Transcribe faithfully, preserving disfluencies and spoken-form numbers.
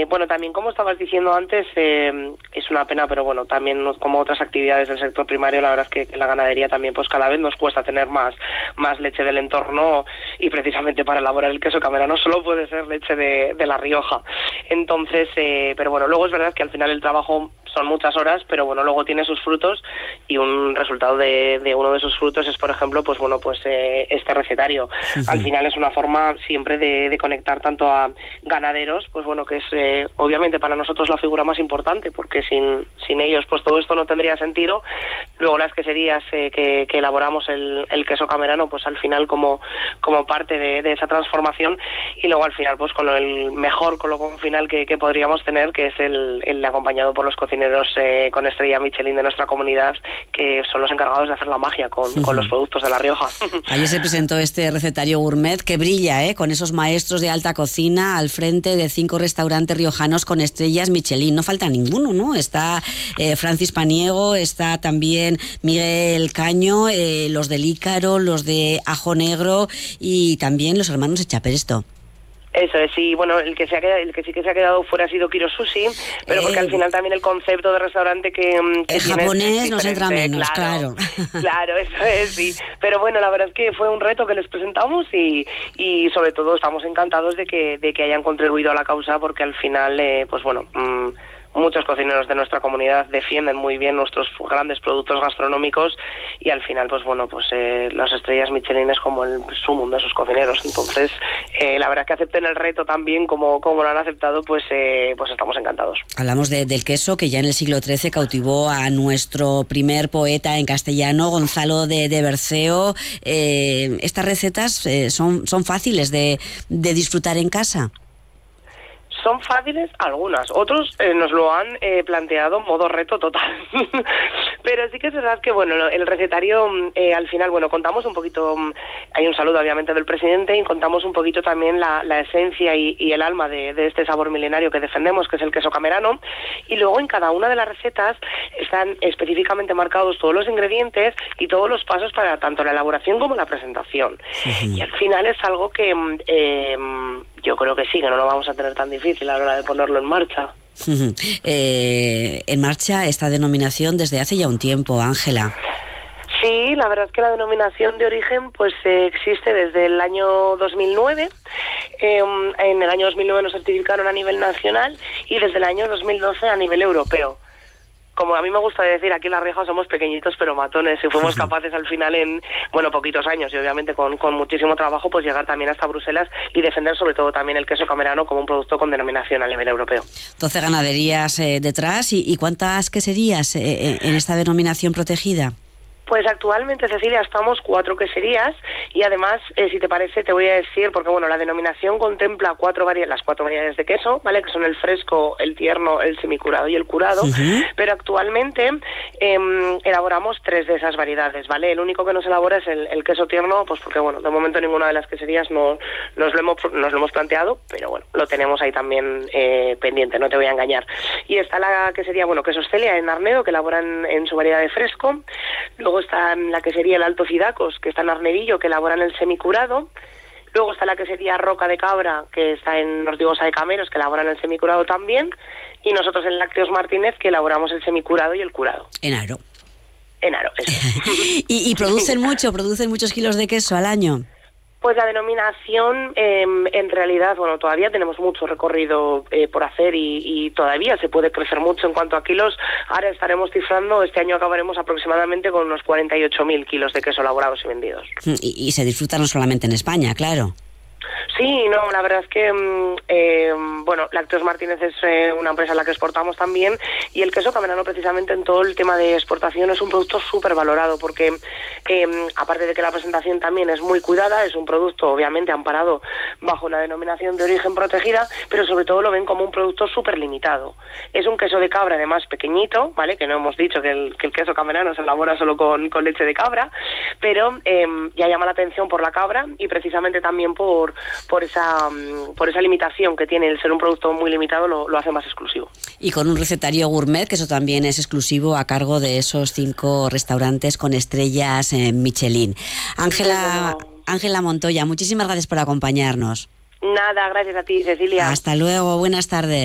Eh, bueno, también como estabas diciendo antes, eh, es una pena, pero bueno, también como otras actividades del sector primario, la verdad es que la ganadería también pues cada vez nos cuesta tener más, más leche del entorno, y precisamente para elaborar el queso camerano solo puede ser leche de, de La Rioja. Entonces, eh, pero bueno, luego es verdad que al final el trabajo son muchas horas, pero bueno, luego tiene sus frutos, y un resultado de, de uno de esos frutos es, por ejemplo, pues bueno, pues eh, este recetario. Sí, sí. Al final es una forma siempre de, de conectar tanto a ganaderos, pues bueno, que es eh, obviamente para nosotros la figura más importante, porque sin, sin ellos pues todo esto no tendría sentido. Luego las queserías eh, que, que elaboramos el, el queso camerano, pues al final como, como parte de, de esa transformación, y luego al final pues con el mejor colocón final que, que podríamos tener, que es el, el acompañado por los cocineros Eh, con estrella Michelin de nuestra comunidad, que son los encargados de hacer la magia con, uh-huh. con los productos de La Rioja. Ayer se presentó este recetario gourmet que brilla, ¿eh? Con esos maestros de alta cocina al frente de cinco restaurantes riojanos con estrellas Michelin. No falta ninguno, ¿no? Está eh, Francis Paniego, está también Miguel Caño, eh, los del Ícaro, los de Ajo Negro, y también los hermanos Echaperesto. Eso es, sí, bueno, el que se ha quedado, el que sí que se ha quedado fuera ha sido Kiro Sushi, pero porque eh, al final también el concepto de restaurante que, que el japonés nos entra menos, claro. Claro, claro, eso es, sí. Pero bueno, la verdad es que fue un reto que les presentamos, y, y sobre todo estamos encantados de que, de que hayan contribuido a la causa, porque al final, eh, pues bueno... Mmm, muchos cocineros de nuestra comunidad defienden muy bien nuestros grandes productos gastronómicos, y al final, pues bueno, pues eh, las estrellas Michelin es como el sumum de esos cocineros. Entonces, eh, la verdad es que acepten el reto también como, como lo han aceptado, pues eh, pues estamos encantados. Hablamos de, del queso, que ya en el siglo trece cautivó a nuestro primer poeta en castellano, Gonzalo de, de Berceo. Eh, ¿Estas recetas eh, son, son fáciles de, de disfrutar en casa? Son fáciles algunas, otros eh, nos lo han eh, planteado modo reto total. Pero sí que es verdad que, bueno, el recetario, eh, al final, bueno, contamos un poquito, hay un saludo obviamente del presidente, y contamos un poquito también la, la esencia y, y el alma de, de este sabor milenario que defendemos, que es el queso camerano, y luego en cada una de las recetas están específicamente marcados todos los ingredientes y todos los pasos para tanto la elaboración como la presentación. Uh-huh. Y al final es algo que eh, yo creo que sí, que no lo vamos a tener tan difícil a la hora de ponerlo en marcha. Uh-huh. Eh, en marcha esta denominación desde hace ya un tiempo, Ángela. Sí, la verdad es que la denominación de origen pues eh, existe desde el año dos mil nueve. Eh, en el año dos mil nueve nos certificaron a nivel nacional, y desde el año dos mil doce a nivel europeo. Como a mí me gusta decir, aquí en La Rioja somos pequeñitos pero matones, y fuimos capaces al final en, bueno, poquitos años, y obviamente con, con muchísimo trabajo, pues llegar también hasta Bruselas y defender sobre todo también el queso camerano como un producto con denominación a nivel europeo. doce ganaderías eh, detrás, y, ¿y cuántas queserías eh, en esta denominación protegida? Pues actualmente, Cecilia, estamos cuatro queserías, y además, eh, si te parece, te voy a decir, porque bueno, la denominación contempla cuatro variedades, las cuatro variedades de queso, ¿vale? Que son el fresco, el tierno, el semicurado y el curado, uh-huh. Pero actualmente eh, elaboramos tres de esas variedades, ¿vale? El único que no se elabora es el, el queso tierno, pues porque bueno, de momento ninguna de las queserías no, nos, lo hemos, nos lo hemos planteado, pero bueno, lo tenemos ahí también eh, pendiente, no te voy a engañar. Y está la quesería, bueno, Quesos Celia en Arnedo, que elaboran en su variedad de fresco. Luego está la quesería El Alto Cidacos, que está en Arnedillo, que elaboran el semicurado. Luego está la quesería Roca de Cabra, que está en Ortigosa de Cameros, que elaboran el semicurado también. Y nosotros en Lácteos Martínez, que elaboramos el semicurado y el curado. En Aro. En Aro, eso. ¿Y, y producen mucho, producen muchos kilos de queso al año? Pues la denominación, eh, en realidad, bueno, todavía tenemos mucho recorrido eh, por hacer, y, y todavía se puede crecer mucho en cuanto a kilos. Ahora estaremos cifrando, este año acabaremos aproximadamente con unos cuarenta y ocho mil kilos de queso elaborados y vendidos. Y, y se disfruta no solamente en España, claro. Sí, no, la verdad es que, eh, bueno, Lácteos Martínez es eh, una empresa a la que exportamos también, y el queso camerano precisamente en todo el tema de exportación es un producto súper valorado, porque eh, aparte de que la presentación también es muy cuidada, es un producto obviamente amparado bajo una denominación de origen protegida, pero sobre todo lo ven como un producto súper limitado. Es un queso de cabra además pequeñito, ¿vale? Que no hemos dicho que el, que el queso camerano se elabora solo con, con leche de cabra, pero eh, ya llama la atención por la cabra, y precisamente también por por esa por esa limitación que tiene el ser un producto muy limitado, lo, lo hace más exclusivo. Y con un recetario gourmet, que eso también es exclusivo a cargo de esos cinco restaurantes con estrellas eh, Michelin. Ángela Ángela Montoya, muchísimas gracias por acompañarnos. Nada, gracias a ti, Cecilia. Hasta luego, buenas tardes.